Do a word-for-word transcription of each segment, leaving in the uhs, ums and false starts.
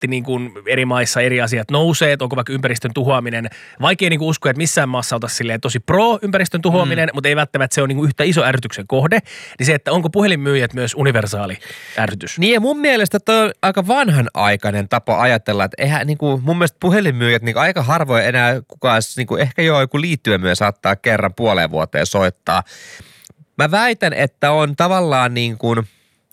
debatti niin kuin eri maissa eri asiat nousee, että onko vaikka ympäristön tuhoaminen. Vaikea niin kuin uskoa, että missään maassa oltaisiin silleen tosi pro-ympäristön tuhoaminen, mm. mutta ei välttämättä se ole niin kuin yhtä iso ärsytyksen kohde. Niin se, että onko puhelinmyyjät myös universaali ärsytys. Niin ja mun mielestä toi on aika vanhanaikainen tapa ajatella, että eihän niin kuin, mun mielestä puhelinmyyjät niin aika harvoin enää kukaan, niin kuin, ehkä jo joku liittyen saattaa kerran puoleen vuoteen soittaa. Mä väitän, että on tavallaan niin kuin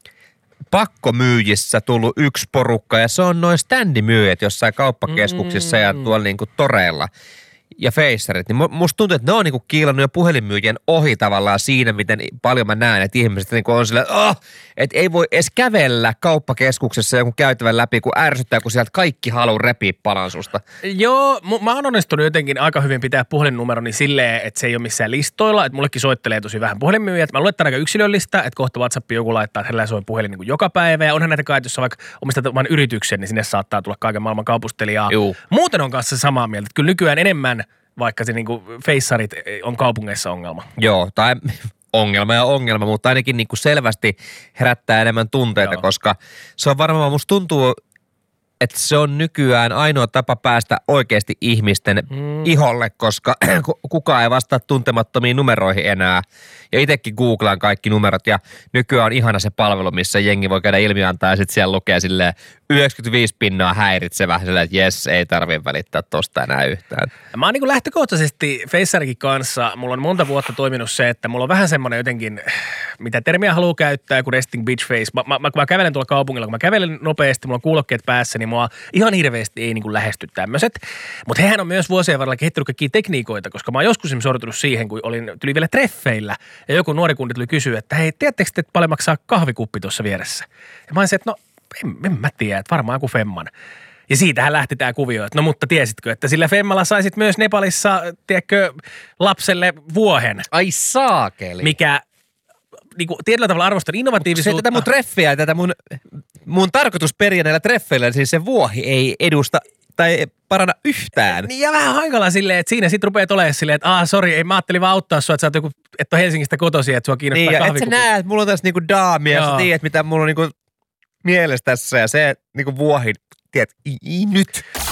pakkomyyjissä tullut yksi porukka ja se on noin standimyyjät jossain kauppakeskuksissa mm. ja tuolla niin kuin toreilla ja feissarit. Niin musta tuntuu, että ne on niin kuin kiilannut jo puhelinmyyjien ohi tavallaan siinä, miten paljon mä näen, että ihmiset niin kuin on silleen, oh, että ei voi edes kävellä kauppakeskuksessa jonkun käytävän läpi, kun ärsyttää, kun sieltä kaikki haluaa repiä palan susta. Joo, mä oon onnistunut jotenkin aika hyvin pitää puhelinnumeroni silleen, että se ei ole missään listoilla, että mullekin soittelee tosi vähän puhelinmyyjät. Mä luetan aika yksilöllistä, että kohta WhatsApp joku laittaa, että hänellä soi puhelin niin kuin joka päivä ja onhan näitä kai, että jos sä vaikka omistat vain yrityksen, niin sinne saattaa tulla kaiken maailman kaupustelijaa. Juu. Muuten on kanssa samaa mieltä, että kyllä nykyään enemmän vaikka se niinku feissarit on kaupungeissa ongelma. Joo, tai ongelma ja ongelma, mutta ainakin niinku selvästi herättää enemmän tunteita, Joo. koska se on varmaan, musta tuntuu, että se on nykyään ainoa tapa päästä oikeasti ihmisten mm. iholle, koska kukaan ei vastaa tuntemattomiin numeroihin enää. Ja itsekin googlaan kaikki numerot ja nykyään on ihana se palvelu, missä jengi voi käydä ilmiantaa ja sitten siellä lukee silleen yhdeksänkymmentäviisi pinnaa häiritsevä, silleen, että jes, ei tarvitse välittää tosta enää yhtään. Mä oon niin kuin lähtökohtaisesti Feissarikin kanssa, mulla on monta vuotta toiminut se, että mulla on vähän semmoinen jotenkin, mitä termiä haluaa käyttää, kuin resting bitch face. Mä, mä, mä, kun mä kävelen tuolla kaupungilla, kun mä kävelen nopeasti, mulla on kuulokkeet päässä, niin mua ihan hirveästi ei niin kuin lähesty tämmöiset. Mutta hehän on myös vuosien varrella kehittänyt kaikkia tekniikoita, koska mä oon joskus sortunut siihen, kun olin tuli vielä treffeillä ja joku nuori kundi tuli kysyä, että hei, tiedättekö te, että paljon maksaa kahvikuppi tuossa vieressä? Ja mä olisin, että no en, en mä tiedä, että varmaan joku femman. Ja siitähän lähti tämä kuvio, että no mutta tiesitkö, että sillä femmalla saisit myös Nepalissa, tiedätkö, lapselle vuohen. Ai saakeli. Mikä niin kuin tietyllä tavalla arvostan innovatiivisuutta. Se tätä mun treffiä, tätä mun, mun tarkoitusperiä näillä treffeillä, siis se vuohi ei edusta tai parana yhtään. Niin ja vähän hankala silleen, että siinä sit rupeat olemaan silleen, että aah, sori, ei mä ajattelin vaan auttaa sua, että sä oot joku, että on Helsingistä kotoisin, että sua kiinnostaa niin, kahvikuppi. Niin, et sä näet, että mulla on tässä niinku daamia, ja sä tiedät, mitä mulla on niinku mielessä tässä, ja se niinku vuohi, tiedät, i, i, nyt.